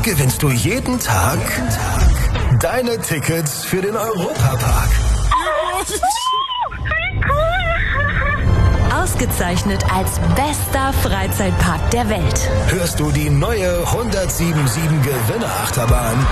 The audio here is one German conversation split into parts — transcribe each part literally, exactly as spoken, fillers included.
gewinnst du jeden Tag deine Tickets für den Europapark. Ausgezeichnet als bester Freizeitpark der Welt. Hörst du die neue hundertsiebenundsiebzig Gewinnerachterbahn?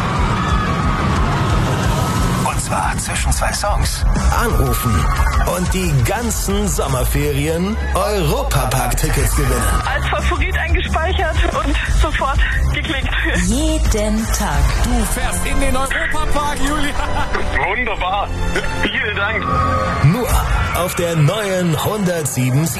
Und zwar zwischen zwei Songs. Anrufen und die ganzen Sommerferien Europapark-Tickets gewinnen. Als Favorit eingespeichert und sofort geklickt. Jeden Tag. Du fährst in den Europapark, Julia. Wunderbar. Vielen Dank. Nur auf der neuen hundertsiebenundsiebzig.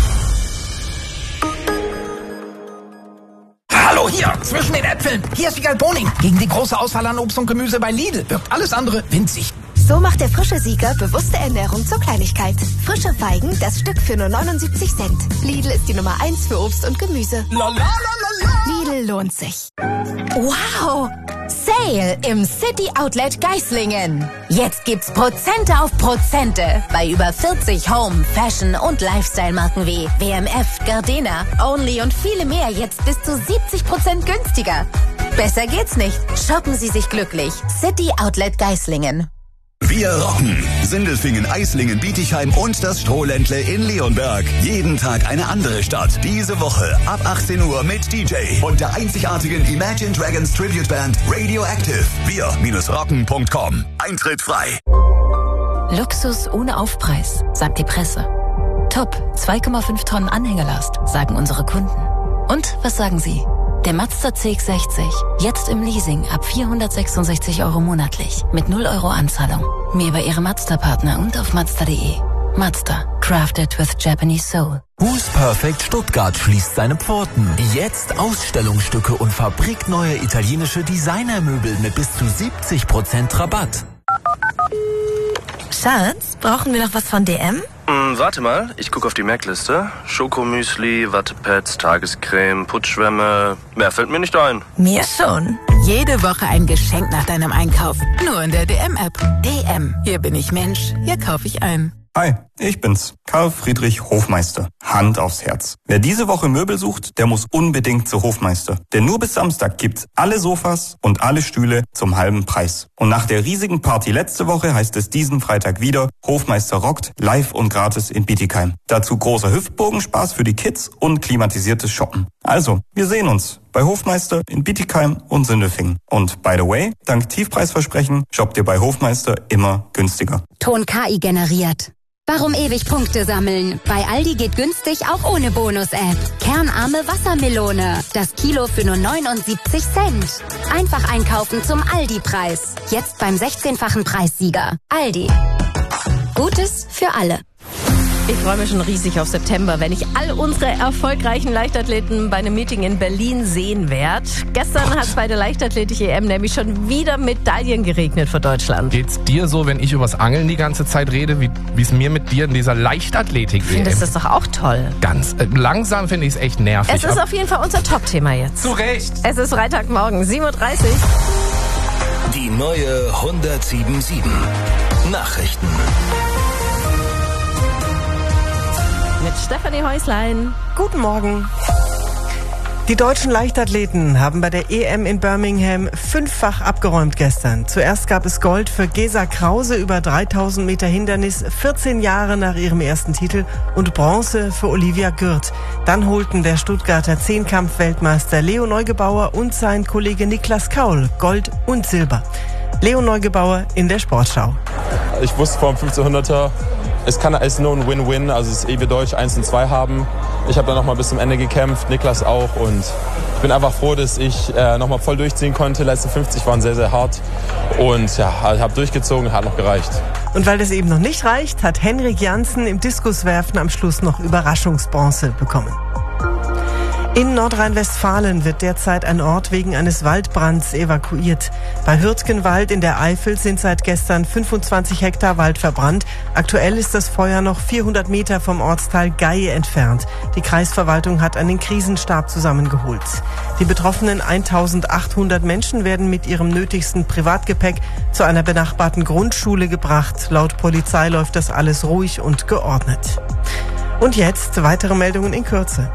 Hallo hier, zwischen den Äpfeln. Hier ist Wiegald Boning. Gegen die große Auswahl an Obst und Gemüse bei Lidl wirkt alles andere winzig. So macht der frische Sieger bewusste Ernährung zur Kleinigkeit. Frische Feigen, das Stück für nur neunundsiebzig Cent. Lidl ist die Nummer eins für Obst und Gemüse. La, la, la, la, la. Lidl lohnt sich. Wow! Sale im City Outlet Geislingen. Jetzt gibt's Prozente auf Prozente bei über vierzig Home, Fashion und Lifestyle-Marken wie W M F, Gardena, Only und viele mehr jetzt bis zu siebzig Prozent günstiger. Besser geht's nicht. Shoppen Sie sich glücklich. City Outlet Geislingen. Wir rocken. Sindelfingen, Eislingen, Bietigheim und das Strohländle in Leonberg. Jeden Tag eine andere Stadt. Diese Woche ab achtzehn Uhr mit D J und der einzigartigen Imagine Dragons Tribute Band Radioactive. wir rocken punkt com. Eintritt frei. Luxus ohne Aufpreis, sagt die Presse. Top, zwei Komma fünf Tonnen Anhängerlast, sagen unsere Kunden. Und was sagen Sie? Der Mazda C X sechzig, jetzt im Leasing ab vierhundertsechsundsechzig Euro monatlich, mit null Euro Anzahlung. Mehr bei Ihrem Mazda-Partner und auf Mazda punkt de. Mazda, crafted with Japanese soul. Who's Perfect Stuttgart schließt seine Pforten. Jetzt Ausstellungsstücke und fabrikneue italienische Designermöbel mit bis zu siebzig Prozent Rabatt. Schatz, brauchen wir noch was von D M? Hm, warte mal, ich gucke auf die Merkliste. Schokomüsli, Wattepads, Tagescreme, Putzschwämme. Mehr fällt mir nicht ein. Mir schon. Jede Woche ein Geschenk nach deinem Einkauf. Nur in der D M-App. D M. Hier bin ich Mensch. Hier kaufe ich ein. Hi, ich bin's, Karl Friedrich Hofmeister. Hand aufs Herz. Wer diese Woche Möbel sucht, der muss unbedingt zu Hofmeister. Denn nur bis Samstag gibt's alle Sofas und alle Stühle zum halben Preis. Und nach der riesigen Party letzte Woche heißt es diesen Freitag wieder, Hofmeister rockt, live und gratis in Bietigheim. Dazu großer Hüftbogenspaß für die Kids und klimatisiertes Shoppen. Also, wir sehen uns bei Hofmeister in Bietigheim und Sindelfingen. Und by the way, dank Tiefpreisversprechen shoppt ihr bei Hofmeister immer günstiger. Ton K I generiert. Warum ewig Punkte sammeln? Bei Aldi geht günstig auch ohne Bonus-App. Kernarme Wassermelone. Das Kilo für nur neunundsiebzig Cent. Einfach einkaufen zum Aldi-Preis. Jetzt beim sechzehnfachen Preissieger. Aldi. Gutes für alle. Ich freue mich schon riesig auf September, wenn ich all unsere erfolgreichen Leichtathleten bei einem Meeting in Berlin sehen werde. Gestern hat es bei der Leichtathletik-E M nämlich schon wieder Medaillen geregnet für Deutschland. Geht's dir so, wenn ich übers Angeln die ganze Zeit rede, wie es mir mit dir in dieser Leichtathletik-E M? Findest du das doch auch toll? Ganz äh, langsam finde ich es echt nervig. Es ist auf jeden Fall unser Top-Thema jetzt. Zu Recht. Es ist Freitagmorgen, sieben Uhr dreißig. Die neue hundertsiebenundsiebzig. Nachrichten. Mit Stefanie Häuslein. Guten Morgen. Die deutschen Leichtathleten haben bei der E M in Birmingham fünffach abgeräumt gestern. Zuerst gab es Gold für Gesa Krause über dreitausend Meter Hindernis, vierzehn Jahre nach ihrem ersten Titel, und Bronze für Olivia Gürt. Dann holten der Stuttgarter Zehnkampf-Weltmeister Leo Neugebauer und sein Kollege Niklas Kaul Gold und Silber. Leo Neugebauer in der Sportschau. Ich wusste vor dem fünfzehnhunderter, es kann als nur ein Win-Win, also es ist eh wir Deutsch eins und zwei haben. Ich habe dann nochmal bis zum Ende gekämpft, Niklas auch, und ich bin einfach froh, dass ich äh, nochmal voll durchziehen konnte. Die letzten fünfzig waren sehr, sehr hart und ja, habe durchgezogen, hat noch gereicht. Und weil das eben noch nicht reicht, hat Henrik Janssen im Diskuswerfen am Schluss noch Überraschungsbronze bekommen. In Nordrhein-Westfalen wird derzeit ein Ort wegen eines Waldbrands evakuiert. Bei Hürtgenwald in der Eifel sind seit gestern fünfundzwanzig Hektar Wald verbrannt. Aktuell ist das Feuer noch vierhundert Meter vom Ortsteil Gaie entfernt. Die Kreisverwaltung hat einen Krisenstab zusammengeholt. Die betroffenen eintausendachthundert Menschen werden mit ihrem nötigsten Privatgepäck zu einer benachbarten Grundschule gebracht. Laut Polizei läuft das alles ruhig und geordnet. Und jetzt weitere Meldungen in Kürze.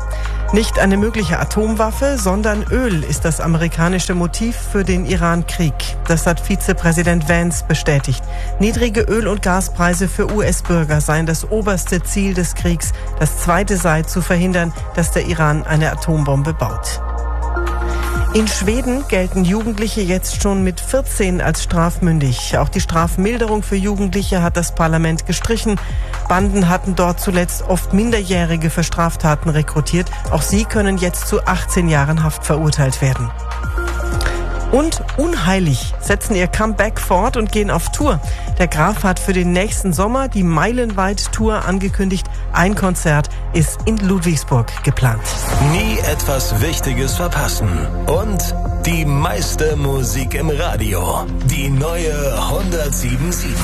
Nicht eine mögliche Atomwaffe, sondern Öl ist das amerikanische Motiv für den Iran-Krieg. Das hat Vizepräsident Vance bestätigt. Niedrige Öl- und Gaspreise für U S-Bürger seien das oberste Ziel des Kriegs. Das zweite sei zu verhindern, dass der Iran eine Atombombe baut. In Schweden gelten Jugendliche jetzt schon mit vierzehn als strafmündig. Auch die Strafmilderung für Jugendliche hat das Parlament gestrichen. Banden hatten dort zuletzt oft Minderjährige für Straftaten rekrutiert. Auch sie können jetzt zu achtzehn Jahren Haft verurteilt werden. Und Unheilig setzen ihr Comeback fort und gehen auf Tour. Der Graf hat für den nächsten Sommer die Meilenweit-Tour angekündigt. Ein Konzert ist in Ludwigsburg geplant. Nie etwas Wichtiges verpassen. Und die meiste Musik im Radio. Die neue hundertsieben Komma sieben.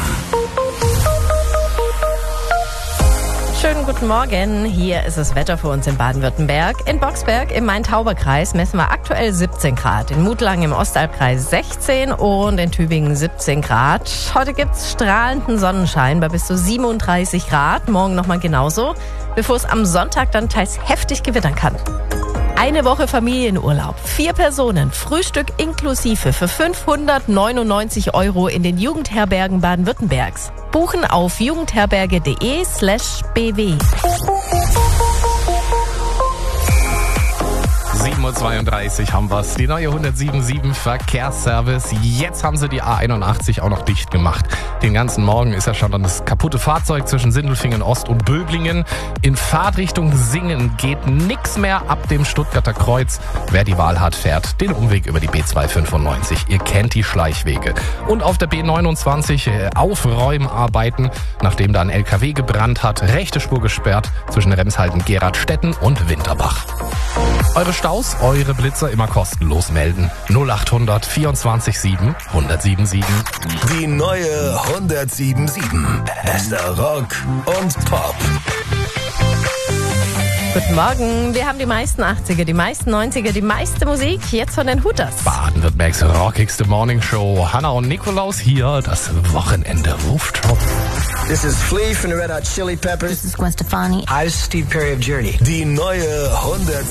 Schönen guten Morgen. Hier ist das Wetter für uns in Baden-Württemberg. In Boxberg im Main-Tauber-Kreis messen wir aktuell siebzehn Grad. In Mutlang im Ostalbkreis sechzehn und in Tübingen siebzehn Grad. Heute gibt's strahlenden Sonnenschein bei bis zu siebenunddreißig Grad. Morgen nochmal genauso, bevor es am Sonntag dann teils heftig gewittern kann. Eine Woche Familienurlaub, vier Personen, Frühstück inklusive für fünfhundertneunundneunzig Euro in den Jugendherbergen Baden-Württembergs. Buchen auf jugendherberge.de slash bw. sieben Uhr zweiunddreißig haben wir's. Die neue hundertsieben Komma sieben Verkehrsservice. Jetzt haben sie die A einundachtzig auch noch dicht gemacht. Den ganzen Morgen ist ja schon dann das kaputte Fahrzeug zwischen Sindelfingen Ost und Böblingen. In Fahrtrichtung Singen geht nix mehr ab dem Stuttgarter Kreuz. Wer die Wahl hat, fährt den Umweg über die B zweihundertfünfundneunzig. Ihr kennt die Schleichwege. Und auf der B neunundzwanzig äh, Aufräumarbeiten, nachdem da ein L K W gebrannt hat. Rechte Spur gesperrt zwischen Remshalden, Geradstetten und Winterbach. Eure Staus, eure Blitzer immer kostenlos melden. null achthundert vierundzwanzig sieben hundertsiebenundsieben. Die neue hundertsieben Komma sieben. Bester Rock und Pop. Guten Morgen. Wir haben die meisten achtziger, die meisten neunziger, die meiste Musik. Jetzt von den Hooters. Baden-Württembergs rockigste Morning Show. Hanna und Nikolaus hier. Das Wochenende Rooftop. This is Flea from the Red Hot Chili Peppers. This is Gwen Stefani. Hi, this is Steve Perry of Journey. Die neue hundertsieben